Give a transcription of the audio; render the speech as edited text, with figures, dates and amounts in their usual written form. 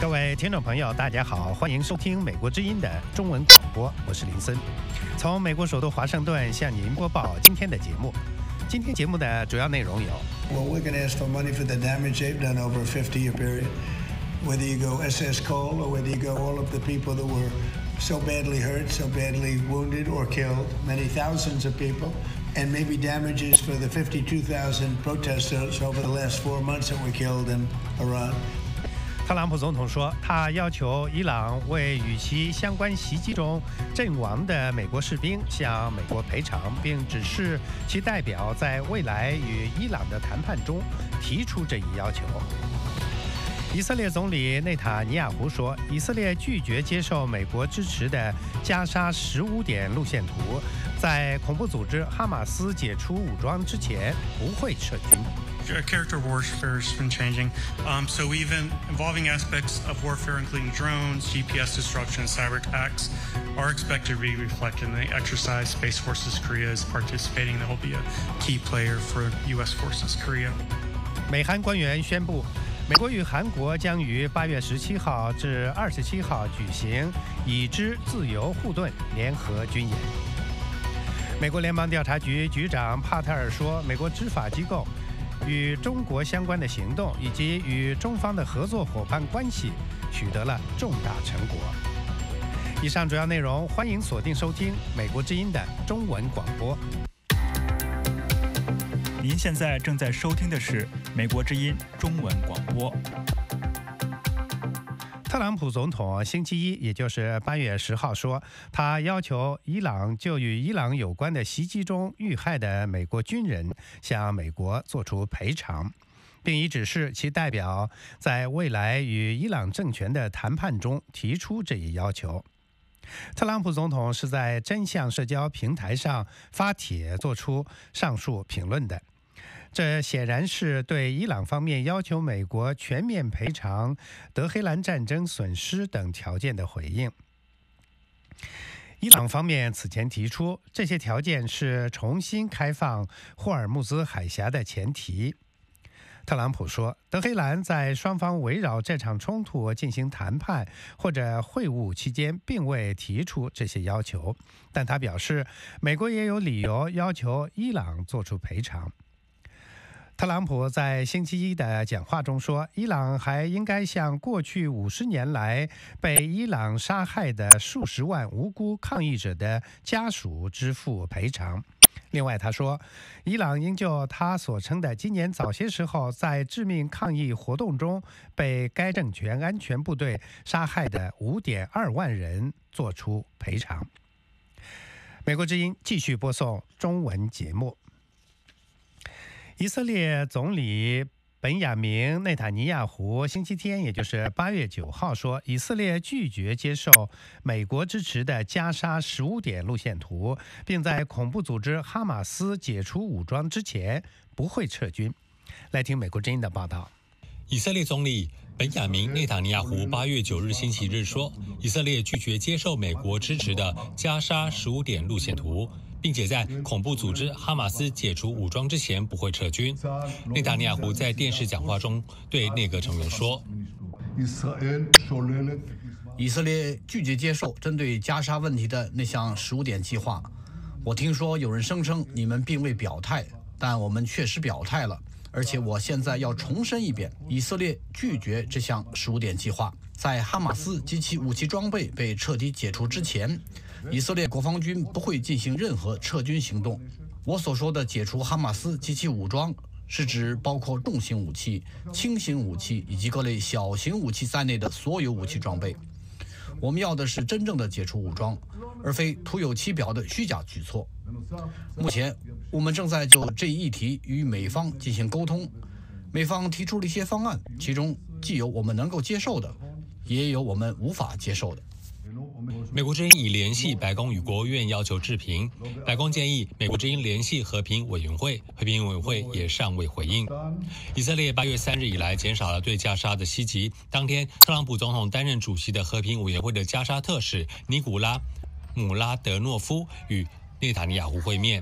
各位听众朋友，大家好，欢迎收听美国之音的中文广播，我是林森，从美国首都华盛顿向您播报今天的节目。今天节目的主要内容有 Well, we're going to ask for money for the damage they've done over a 50-year period. Whether you go SS Cole or whether you go all of the people that were so badly hurt, so badly wounded or killed, many thousands of people, and maybe damages for the 52,000 protesters over the last 4 months that were killed in Iran. 特朗普总统说，他要求伊朗为与其相关袭击中阵亡的美国士兵向美国赔偿，并指示其代表在未来与伊朗的谈判中提出这一要求。以色列总理内塔尼亚胡说，以色列拒绝接受美国支持的加沙15点路线图，在恐怖组织哈马斯解除武装之前不会撤军。 Character warfare has been changing. So even involving aspects of warfare, including drones, GPS disruption, cyber attacks, are expected to be reflected in the exercise. Space Forces Korea is participating. That will be a key player for U.S. Forces Korea. 美韩官员宣布，美国与韩国将于8月17号至27号举行已知自由护盾联合军演。美国联邦调查局局长帕特尔说，美国执法机构与中国相关的行动以及与中方的合作伙伴关系取得了重大成果。以上主要内容，欢迎锁定收听美国之音的中文广播。 您现在正在收听的是美国之音中文广播。 特朗普总统星期一，也就是8月10号说，他要求伊朗就与伊朗有关的袭击中遇害的美国军人向美国作出赔偿，并已指示其代表在未来与伊朗政权的谈判中提出这一要求。特朗普总统是在真相社交平台上发帖做出上述评论的。这显然是对伊朗方面要求美国全面赔偿德黑兰战争损失等条件的回应。伊朗方面此前提出，这些条件是重新开放霍尔木兹海峡的前提。特朗普说，德黑兰在双方围绕这场冲突进行谈判或者会晤期间并未提出这些要求，但他表示，美国也有理由要求伊朗做出赔偿。特朗普在星期一的讲话中说，伊朗还应该向过去50年来被伊朗杀害的数十万无辜抗议者的家属支付赔偿。另外他说，伊朗应就他所称的今年早些时候在致命抗议活动中被该政权安全部队杀害的5.2万人作出赔偿。美国之音继续播送中文节目。以色列总理本雅明·内塔尼亚胡星期天，也就是8月9号说，以色列拒绝接受美国支持的加沙15点路线图，并在恐怖组织哈马斯解除武装之前不会撤军。来听美国之音的报道。 以色列总理本雅明·内塔尼亚胡8月9日星期日说，以色列拒绝接受美国支持的加沙15点路线图，并且在恐怖组织哈马斯解除武装之前不会撤军。内塔尼亚胡在电视讲话中对内阁成员说， 以色列拒绝接受针对加沙问题的那项15点计划。我听说有人声称你们并未表态，但我们确实表态了，而且我现在要重申一遍，以色列拒绝这项15点计划。在哈马斯及其武器装备被彻底解除之前，以色列国防军不会进行任何撤军行动。我所说的解除哈马斯及其武装，是指包括重型武器、轻型武器以及各类小型武器在内的所有武器装备。我们要的是真正的解除武装，而非徒有其表的虚假举措。目前，我们正在就这一议题与美方进行沟通。美方提出了一些方案，其中既有我们能够接受的，也有我们无法接受的。 美国之音已联系白宫与国务院要求置评，白宫建议美国之音联系和平委员会，和平委员会也尚未回应。以色列8月3日以来减少了对加沙的袭击。当天，特朗普总统担任主席的和平委员会的加沙特使尼古拉·姆拉德诺夫与内塔尼亚胡会面。